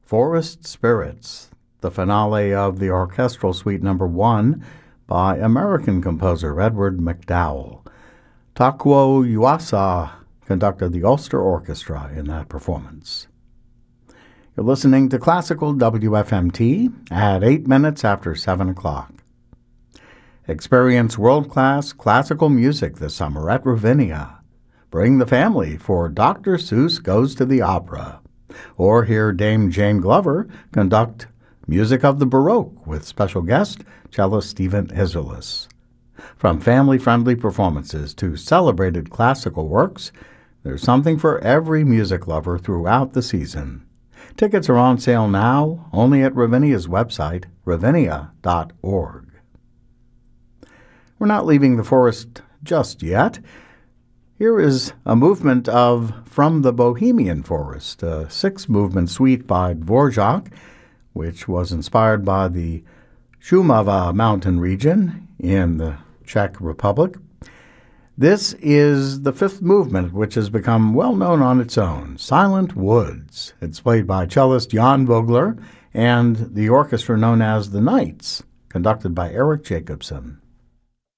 Forest Spirits, the finale of the Orchestral Suite No. 1 by American composer Edward MacDowell. Takuo Yuasa conducted the Ulster Orchestra in that performance. You're listening to Classical WFMT at 8 minutes after 7 o'clock. Experience world-class classical music this summer at Ravinia. Bring the family for Dr. Seuss Goes to the Opera. Or hear Dame Jane Glover conduct Music of the Baroque with special guest cellist Stephen Isserlis. From family-friendly performances to celebrated classical works, there's something for every music lover throughout the season. Tickets are on sale now, only at Ravinia's website, ravinia.org. We're not leaving the forest just yet. Here is a movement of From the Bohemian Forest, a 6-movement suite by Dvorak, which was inspired by the Šumava mountain region in the Czech Republic. This is the 5th movement, which has become well known on its own, Silent Woods. It's played by cellist Jan Vogler and the orchestra known as the Knights, conducted by Eric Jacobson.